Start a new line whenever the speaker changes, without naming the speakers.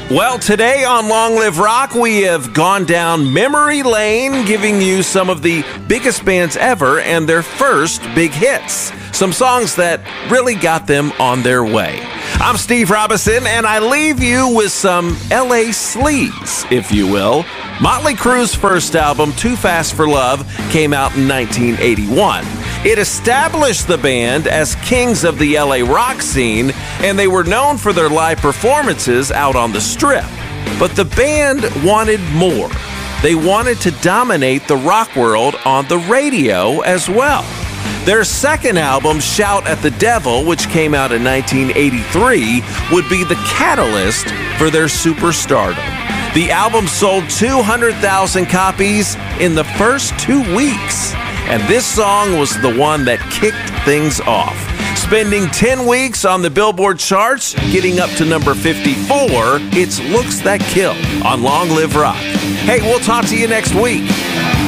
Well, today on Long Live Rock, we have gone down memory lane, giving you some of the biggest bands ever and their first big hits. Some songs that really got them on their way. I'm Steve Robinson, and I leave you with some LA sleaze, if you will. Motley Crue's first album, Too Fast for Love, came out in 1981. It established the band as kings of the LA rock scene, and they were known for their live performances out on the Strip. But the band wanted more. They wanted to dominate the rock world on the radio as well. Their second album, Shout at the Devil, which came out in 1983, would be the catalyst for their superstardom. The album sold 200,000 copies in the first 2 weeks. And this song was the one that kicked things off. Spending 10 weeks on the Billboard charts, getting up to number 54, it's Looks That Kill on Long Live Rock. Hey, we'll talk to you next week.